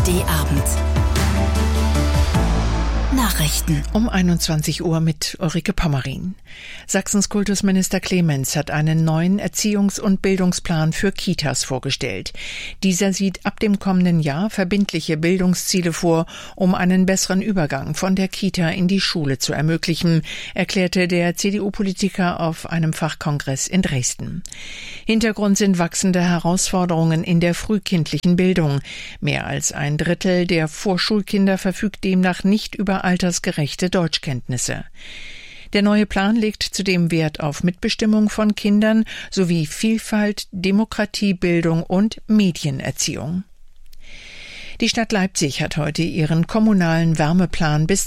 ARD-Abend. Nachrichten um 21 Uhr mit Ulrike Pommerin. Sachsens Kultusminister Clemens hat einen neuen Erziehungs- und Bildungsplan für Kitas vorgestellt. Dieser sieht ab dem kommenden Jahr verbindliche Bildungsziele vor, um einen besseren Übergang von der Kita in die Schule zu ermöglichen, erklärte der CDU-Politiker auf einem Fachkongress in Dresden. Hintergrund sind wachsende Herausforderungen in der frühkindlichen Bildung. Mehr als ein Drittel der Vorschulkinder verfügt demnach nicht über altersgerechte Deutschkenntnisse. Der neue Plan legt zudem Wert auf Mitbestimmung von Kindern sowie Vielfalt, Demokratie, Bildung und Medienerziehung. Die Stadt Leipzig hat heute ihren kommunalen Wärmeplan bis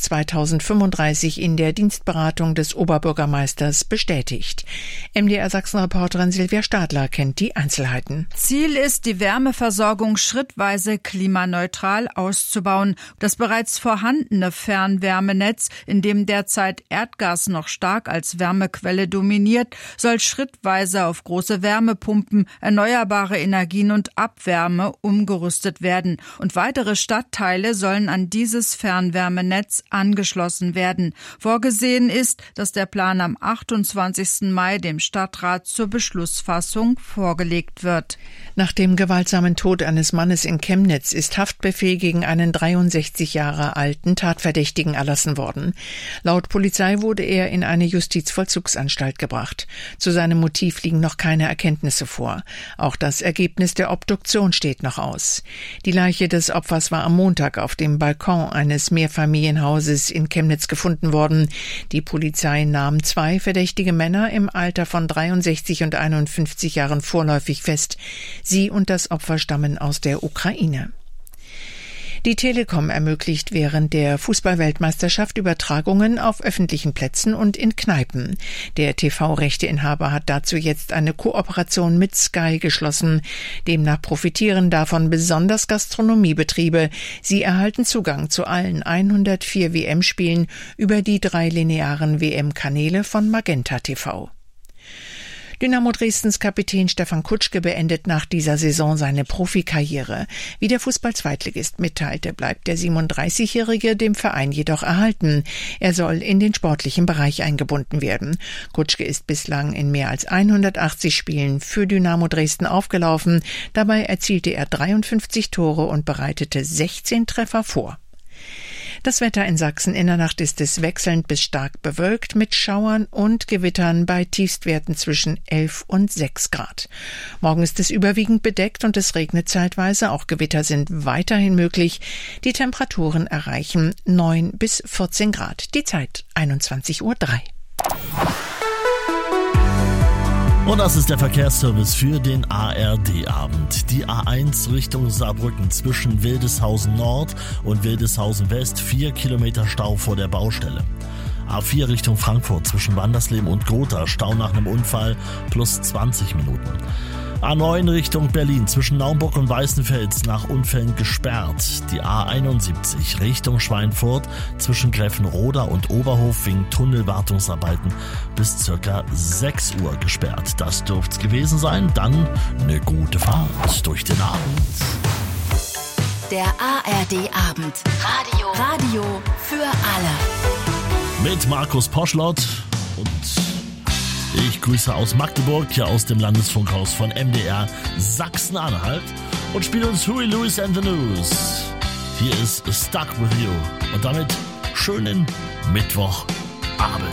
2035 in der Dienstberatung des Oberbürgermeisters bestätigt. MDR-Sachsen-Reporterin Silvia Stadler kennt die Einzelheiten. Ziel ist, die Wärmeversorgung schrittweise klimaneutral auszubauen. Das bereits vorhandene Fernwärmenetz, in dem derzeit Erdgas noch stark als Wärmequelle dominiert, soll schrittweise auf große Wärmepumpen, erneuerbare Energien und Abwärme umgerüstet werden. Und weitere Stadtteile sollen an dieses Fernwärmenetz angeschlossen werden. Vorgesehen ist, dass der Plan am 28. Mai dem Stadtrat zur Beschlussfassung vorgelegt wird. Nach dem gewaltsamen Tod eines Mannes in Chemnitz ist Haftbefehl gegen einen 63 Jahre alten Tatverdächtigen erlassen worden. Laut Polizei wurde er in eine Justizvollzugsanstalt gebracht. Zu seinem Motiv liegen noch keine Erkenntnisse vor. Auch das Ergebnis der Obduktion steht noch aus. Die Leiche des Opfers war am Montag auf dem Balkon eines Mehrfamilienhauses in Chemnitz gefunden worden. Die Polizei nahm 2 verdächtige Männer im Alter von 63 und 51 Jahren vorläufig fest. Sie und das Opfer stammen aus der Ukraine. Die Telekom ermöglicht während der Fußball-Weltmeisterschaft Übertragungen auf öffentlichen Plätzen und in Kneipen. Der TV-Rechteinhaber hat dazu jetzt eine Kooperation mit Sky geschlossen. Demnach profitieren davon besonders Gastronomiebetriebe. Sie erhalten Zugang zu allen 104 WM-Spielen über die 3 linearen WM-Kanäle von Magenta TV. Dynamo Dresdens Kapitän Stefan Kutschke beendet nach dieser Saison seine Profikarriere. Wie der Fußball-Zweitligist mitteilte, bleibt der 37-Jährige dem Verein jedoch erhalten. Er soll in den sportlichen Bereich eingebunden werden. Kutschke ist bislang in mehr als 180 Spielen für Dynamo Dresden aufgelaufen. Dabei erzielte er 53 Tore und bereitete 16 Treffer vor. Das Wetter in Sachsen: in der Nacht ist es wechselnd bis stark bewölkt mit Schauern und Gewittern bei Tiefstwerten zwischen 11 und 6 Grad. Morgen ist es überwiegend bedeckt und es regnet zeitweise. Auch Gewitter sind weiterhin möglich. Die Temperaturen erreichen 9 bis 14 Grad. Die Zeit 21:03 Uhr. Und das ist der Verkehrsservice für den ARD-Abend. Die A1 Richtung Saarbrücken zwischen Wildeshausen Nord und Wildeshausen West, 4 Kilometer Stau vor der Baustelle. A4 Richtung Frankfurt zwischen Wandersleben und Gotha, Stau nach einem Unfall plus 20 Minuten. A9 Richtung Berlin zwischen Naumburg und Weißenfels nach Unfällen gesperrt. Die A71 Richtung Schweinfurt zwischen Gräfenroda und Oberhof wegen Tunnelwartungsarbeiten bis ca. 6 Uhr gesperrt. Das dürft's gewesen sein. Dann eine gute Fahrt durch den Abend. Der ARD-Abend. Radio für alle. Mit Markus Poschlott und ich grüße aus Magdeburg, hier aus dem Landesfunkhaus von MDR Sachsen-Anhalt und spiele uns Huey Lewis and the News. Hier ist Stuck With You und damit schönen Mittwochabend.